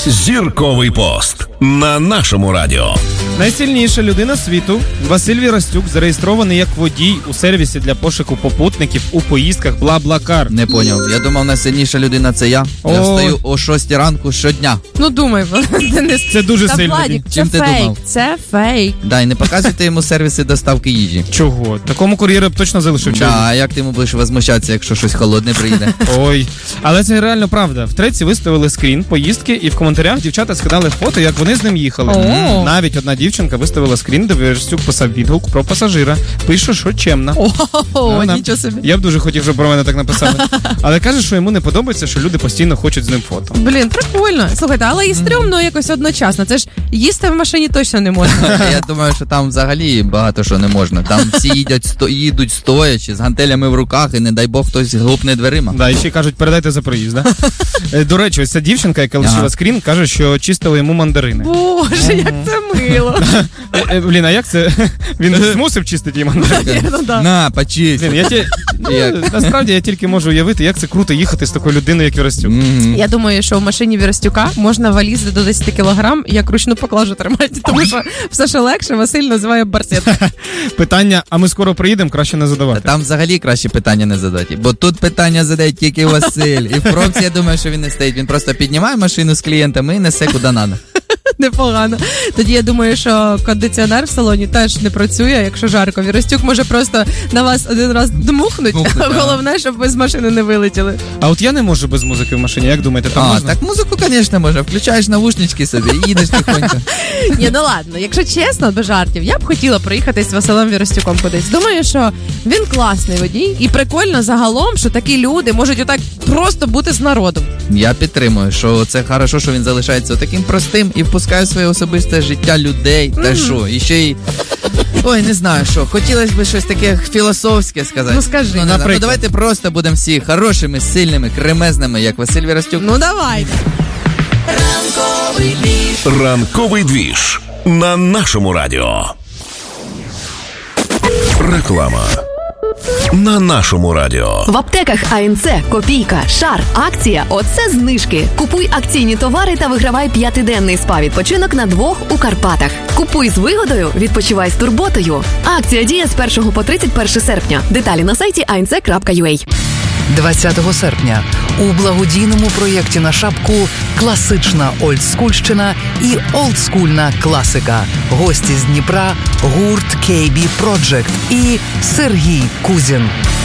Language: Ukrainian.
Зірковий пост на нашому радіо. Найсильніша людина світу Василь Вірастюк зареєстрований як водій у сервісі для пошуку попутників у поїздках BlaBlaCar. Не поняв. Я думав, найсильніша людина це я. Я встаю о 6 ранку щодня. Ну, думай, Денис. Це дуже Та, сильно. Владик, Чим це ти фейк, думав? це фейк. Дай, не показуйте йому сервіси доставки їжі. Чого? Такому кур'єру б точно залишив чай. А як ти йому будеш возмущатися, якщо щось холодне прийде? Ой, але це реально правда. В треці виставили скрін поїздки, і в коментарях дівчата скидали фото, як вони з ним їхали. О. Навіть одна дівчинка виставила скрін, де Вірастюк писав відгук про пасажира. Пише, що чемна. О, нічого собі. Я б дуже хотів, щоб про мене так написали. Але каже, що йому не подобається, що люди постійно хочуть з ним фото. Блін, прикольно. Слухайте, але і стрьомно якось одночасно. Це ж їсти в машині точно не можна. Я думаю, що там взагалі багато що не можна. Там всі їдуть стоячи, з гантелями в руках, і не дай Бог хтось гупне дверима. Да, і ще кажуть, передайте за проїзд, да? До речі, ось ця дівчинка, яка лишила скрін, каже, що чистила йому мандарини. Боже, як це мило. Блін, а як це? Він змусив чистити її мандарини? На, почисть. Блін, насправді я тільки можу уявити, як це круто їхати з такою людиною, як Вірастюк. Я думаю, що в машині Вірастюка можна валізи до 10 кілограм, як ручну поклажу тримати, тому що все, що легше, Василь називає барсет. Питання, а ми скоро приїдемо, краще не задавати. Там взагалі краще питання не задати, бо тут питання задає тільки Василь. І в пробці я думаю, що він не стоїть. Він просто піднімає машину з клієнтами і несе куди треба. Непогано. Тоді я думаю, що кондиціонер в салоні теж не працює, якщо жарко. Вірастюк може просто на вас один раз дмухнуть, головне, щоб ви з машини не вилетіли. А от я не можу без музики в машині, як думаєте, там можна? Так музику, звісно, можна. Включаєш навушнички собі і їдеш тихонько. Ні, ну ладно, якщо чесно, без жартів, я б хотіла проїхатись з Василем Вірастюком кудись. Думаю, що він класний водій і прикольно загалом, що такі люди можуть отак просто бути з народом. Я підтримую, що це хорошо, що він залишається таким простим і впускає в своє особисте життя людей. Та що, і ще й... Ой, не знаю, що. Хотілося б щось таке філософське сказати. Ну, скажи. Ну, давайте просто будемо всі хорошими, сильними, кремезними, як Василь Вірастюк. Ну, давай. Ранковий двіж на нашому радіо. Реклама на нашому радіо. В аптеках АНЦ, Копійка, Шар, акція «Оце знижки». Купуй акційні товари та вигравай 5-денний спа-відпочинок на 2 у Карпатах. Купуй з вигодою, відпочивай з турботою. Акція діє з 1 по 31 серпня. Деталі на сайті anc.ua. 20 серпня у благодійному проєкті на шапку «Класична олдскульщина» і «Олдскульна класика». Гості з Дніпра, гурт KB Project і Сергій Кузін.